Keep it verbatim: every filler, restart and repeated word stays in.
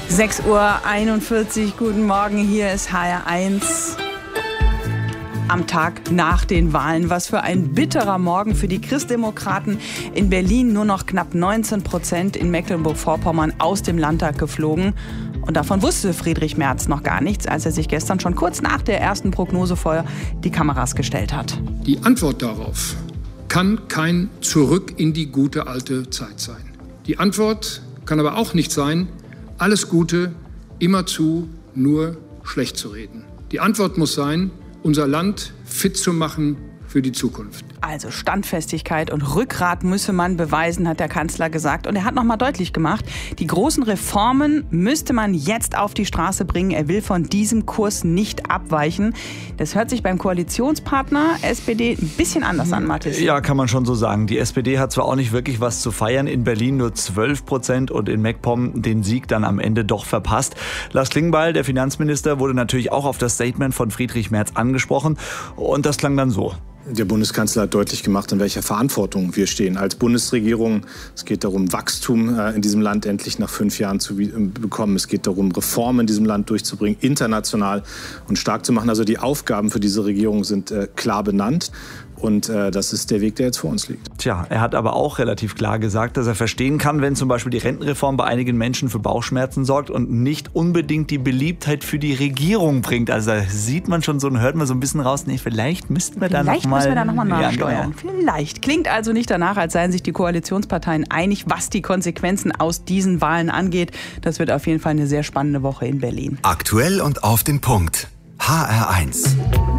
sechs Uhr einundvierzig, guten Morgen, hier ist H R eins. Am Tag nach den Wahlen. Was für ein bitterer Morgen für die Christdemokraten. In Berlin nur noch knapp neunzehn Prozent, in Mecklenburg-Vorpommern aus dem Landtag geflogen. Und davon wusste Friedrich Merz noch gar nichts, als er sich gestern schon kurz nach der ersten Prognose vor die Kameras gestellt hat. Die Antwort darauf kann kein Zurück in die gute alte Zeit sein. Die Antwort kann aber auch nicht sein, alles Gute immerzu nur schlecht zu reden. Die Antwort muss sein, unser Land fit zu machen für die Zukunft. Also Standfestigkeit und Rückgrat müsse man beweisen, hat der Kanzler gesagt. Und er hat noch mal deutlich gemacht, die großen Reformen müsste man jetzt auf die Straße bringen. Er will von diesem Kurs nicht abweichen. Das hört sich beim Koalitionspartner S P D ein bisschen anders an, Mathis. Ja, kann man schon so sagen. Die S P D hat zwar auch nicht wirklich was zu feiern. In Berlin nur zwölf Prozent und in MacPom den Sieg dann am Ende doch verpasst. Lars Klingbeil, der Finanzminister, wurde natürlich auch auf das Statement von Friedrich Merz angesprochen. Und das klang dann so. Der Bundeskanzler hat deutlich gemacht, in welcher Verantwortung wir stehen als Bundesregierung. Es geht darum, Wachstum in diesem Land endlich nach fünf Jahren zu bekommen. Es geht darum, Reformen in diesem Land durchzubringen, international und stark zu machen. Also die Aufgaben für diese Regierung sind äh, klar benannt. Und äh, das ist der Weg, der jetzt vor uns liegt. Tja, er hat aber auch relativ klar gesagt, dass er verstehen kann, wenn zum Beispiel die Rentenreform bei einigen Menschen für Bauchschmerzen sorgt und nicht unbedingt die Beliebtheit für die Regierung bringt. Also da sieht man schon so und hört man so ein bisschen raus, nee, vielleicht müssten wir da nochmal... Vielleicht müssen wir da nochmal nachsteuern. Ja, genau. Vielleicht. Klingt also nicht danach, als seien sich die Koalitionsparteien einig, was die Konsequenzen aus diesen Wahlen angeht. Das wird auf jeden Fall eine sehr spannende Woche in Berlin. Aktuell und auf den Punkt. H R eins.